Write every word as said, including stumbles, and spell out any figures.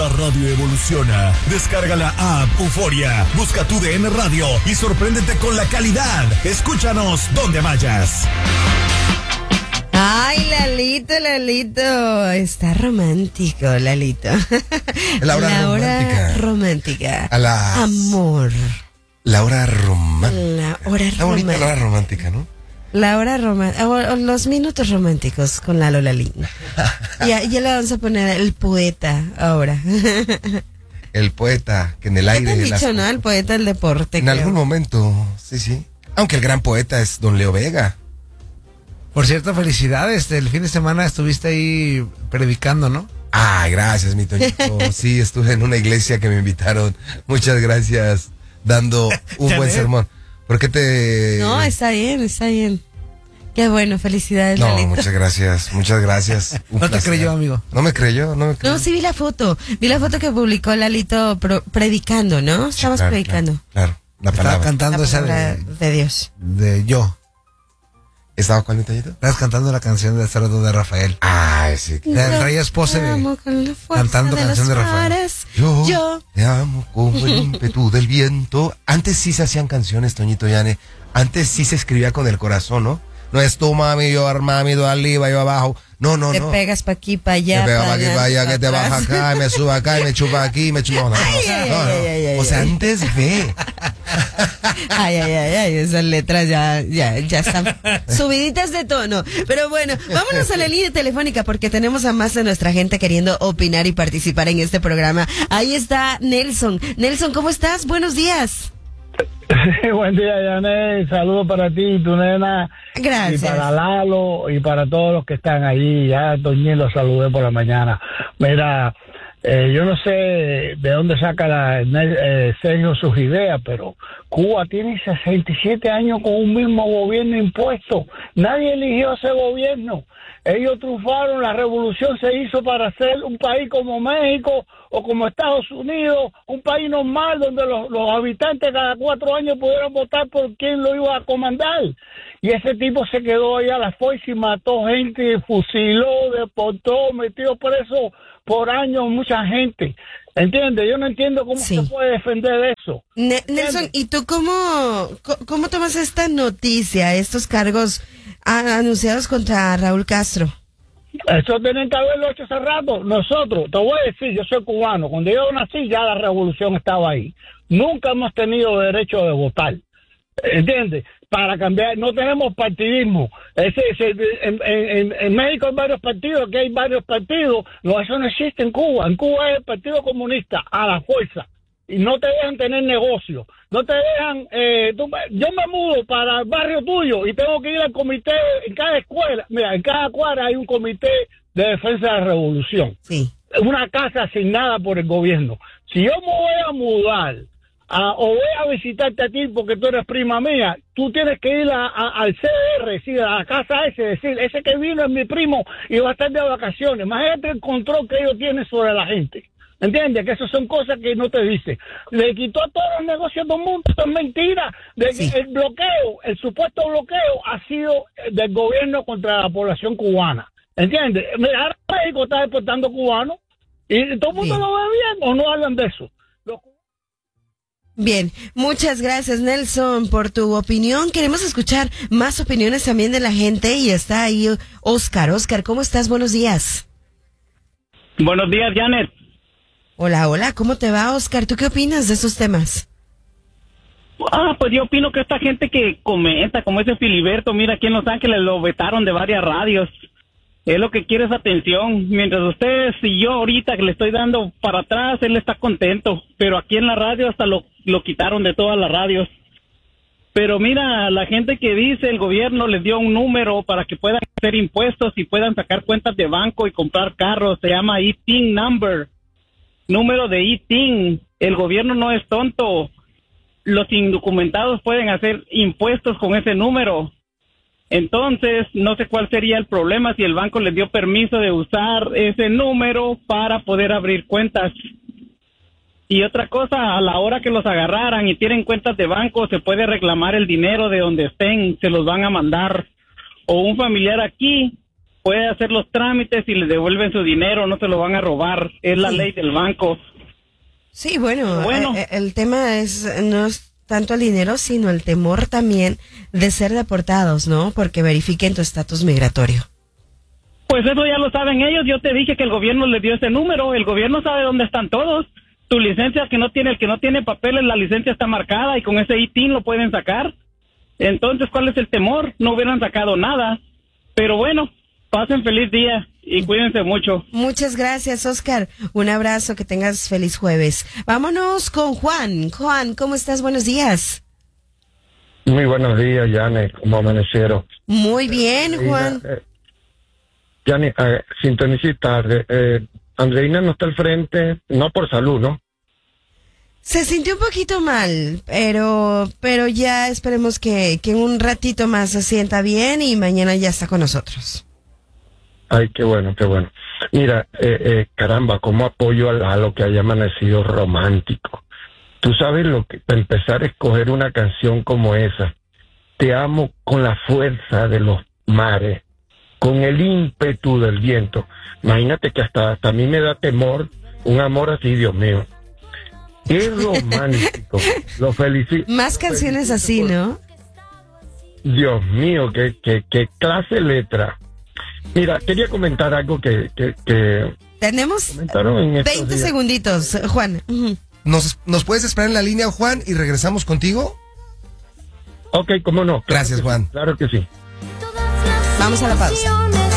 radio evoluciona. Descarga la app Euforia, busca tu D N Radio y sorpréndete con la calidad. Escúchanos donde vayas. Ay, Lalito, Lalito. Está romántico, Lalito. La hora la romántica. hora romántica. A las... Amor. La hora romántica. La hora Está bonita la hora romántica, ¿no? La hora romántica. Los minutos románticos con Lalo Lalín. Ya, ya le vamos a poner el poeta ahora. El poeta que en el aire. ¿Qué te han de dicho, las... no? El poeta del deporte. En creo. algún momento, sí, sí. Aunque el gran poeta es don Leo Vega. Por cierto, felicidades. El fin de semana estuviste ahí predicando, ¿no? Ay, gracias, mi Toñito. Sí, estuve en una iglesia que me invitaron. Muchas gracias. Dando un buen sermón. ¿Por qué te...? No, está bien, está bien. Qué bueno, felicidades, No, Lalito. muchas gracias, muchas gracias. Un No te placer. creyó, amigo. No me creyó, no me creyó. No, sí vi la foto. Vi la foto que publicó Lalito pro- predicando, ¿no? Sí, Estabas claro, predicando. Claro, claro, la Estaba palabra. cantando La esa palabra de, de Dios. de yo. ¿Estaba cuál, mi Toñito? Estabas cantando la canción de Cerdo de Rafael. Ay, sí. De Reyes Pose de- Amo con la fuerza cantando de canción los de Rafael. mares. Yo, Yo. te amo como el ímpetu del viento. Antes sí se hacían canciones, Toñito Yane. Antes sí se escribía con el corazón, ¿no? No es tú, mami, yo, mami, yo arriba, yo abajo. No, no, Te no. pegas pa' aquí, pa' allá. Te pega pa' para aquí, para allá, que te atrás. baja acá, y me suba acá, y me chupa aquí, y me chupa... No, no, no. Ay, ay, No, no. ay, ay, ay, O sea, ay. antes ve. Ay, ay, ay, ay, esas letras ya, ya, ya están subiditas de tono. Pero bueno, vámonos a la línea telefónica porque tenemos a más de nuestra gente queriendo opinar y participar en este programa. Ahí está Nelson. Nelson, ¿cómo estás? Buenos días. Buen día, Janet. Saludos para ti y tu nena. Gracias. Y para Lalo y para todos los que están ahí. Ya Toñín los saludé por la mañana. Mira, eh, yo no sé de dónde saca la, eh, Sergio sus ideas, pero Cuba tiene sesenta y siete años con un mismo gobierno impuesto. Nadie eligió ese gobierno. Ellos triunfaron, la revolución se hizo para hacer un país como México o como Estados Unidos, un país normal donde los, los habitantes cada cuatro años pudieran votar por quién lo iba a comandar. Y ese tipo se quedó ahí a la fuerza y mató gente, fusiló, deportó, metió preso por años mucha gente. ¿Entiendes? Yo no entiendo cómo Sí. se puede defender eso. Ne- Nelson, ¿y tú cómo, co- cómo tomas esta noticia, estos cargos a- anunciados contra Raúl Castro? Eso tienen que haberlo hecho hace rato. Nosotros, te voy a decir, yo soy cubano. Cuando yo nací ya la revolución estaba ahí. Nunca hemos tenido derecho de votar. ¿Entiendes? Para cambiar, no tenemos partidismo. Ese, ese, en, en, en México hay varios partidos, aquí hay varios partidos. No, eso no existe en Cuba. En Cuba es el Partido Comunista, a la fuerza. Y no te dejan tener negocio. No te dejan... Eh, tú, yo me mudo para el barrio tuyo y tengo que ir al comité en cada escuela. Mira, en cada cuadra hay un comité de defensa de la revolución. Sí. Una casa asignada por el gobierno. Si yo me voy a mudar a, o voy a visitarte a ti porque tú eres prima mía, tú tienes que ir a, a, al C D R, sí, a la casa ese, decir, ese que vino es mi primo y va a estar de vacaciones. Imagínate el control que ellos tienen sobre la gente. ¿Entiendes? Que eso son cosas que no te dicen. Le quitó a todos los negocios del mundo. Esto es mentira. De Sí. El bloqueo, el supuesto bloqueo ha sido del gobierno contra la población cubana. ¿Entiendes? Mira, ahora México está deportando cubanos y todo el mundo Bien. lo ve bien o no hablan de eso. Los Bien, muchas gracias Nelson por tu opinión. Queremos escuchar más opiniones también de la gente y está ahí Oscar. Oscar, ¿cómo estás? Buenos días. Buenos días, Janet. Hola, hola, ¿cómo te va, Oscar? ¿Tú qué opinas de estos temas? Ah, pues yo opino que esta gente que comenta, como ese Filiberto, mira, aquí en Los Ángeles lo vetaron de varias radios. Es lo que quiere es atención. Mientras ustedes y yo ahorita que le estoy dando para atrás, él está contento. Pero aquí en la radio hasta lo, lo quitaron de todas las radios. Pero mira, la gente que dice el gobierno les dio un número para que puedan hacer impuestos y puedan sacar cuentas de banco y comprar carros. Se llama I T I N number. Número de I T I N. El gobierno no es tonto. Los indocumentados pueden hacer impuestos con ese número. Entonces, no sé cuál sería el problema si el banco les dio permiso de usar ese número para poder abrir cuentas. Y otra cosa, a la hora que los agarraran y tienen cuentas de banco, se puede reclamar el dinero de donde estén, se los van a mandar. O un familiar aquí puede hacer los trámites y le devuelven su dinero, no se lo van a robar, es la Sí. ley del banco. Sí, bueno, Bueno. eh, el tema es no es tanto el dinero, sino el temor también de ser deportados, ¿no? Porque verifiquen tu estatus migratorio. Pues eso ya lo saben ellos, yo te dije que el gobierno les dio ese número, el gobierno sabe dónde están todos. Tu licencia que no tiene, el que no tiene papeles, la licencia está marcada y con ese I T I N lo pueden sacar. Entonces, ¿cuál es el temor? No hubieran sacado nada. Pero bueno, pasen feliz día y cuídense mucho. Muchas gracias, Oscar. Un abrazo, que tengas feliz jueves. Vámonos con Juan. Juan, ¿cómo estás? Buenos días. Muy buenos días, Yane, ¿cómo amanecieron? Muy bien, Juan. Eh, Yane, eh, sintonicé tarde. Eh, Andreina no está al frente, no por salud, ¿no? Se sintió un poquito mal, pero pero ya esperemos que, que en un ratito más se sienta bien y mañana ya está con nosotros. Ay, qué bueno, qué bueno. Mira, eh, eh, caramba, cómo apoyo a, a lo que haya amanecido romántico. Tú sabes lo que, para empezar a escoger una canción como esa, te amo con la fuerza de los mares, con el ímpetu del viento. Imagínate que hasta, hasta a mí me da temor un amor así, Dios mío. Qué romántico. Lo felicito. Más canciones así, ¿no? Dios mío, qué, qué, qué clase letra. Mira, quería comentar algo que, que, que Tenemos comentaron en estos veinte días. segunditos, Juan. Ujú. ¿Nos, ¿Nos puedes esperar en la línea, Juan, y regresamos contigo? Ok, cómo no. Claro Gracias, que Juan. sí, claro que sí. Vamos a la pausa.